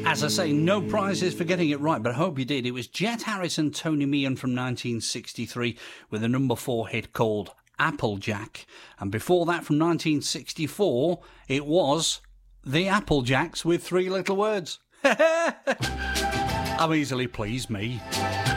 As I say, no prizes for getting it right, but I hope you did. It was Jet Harris and Tony Meehan from 1963 with a number 4 hit called Applejack. And before that, from 1964, it was the Applejacks with 3 little words. I'm easily pleased, me.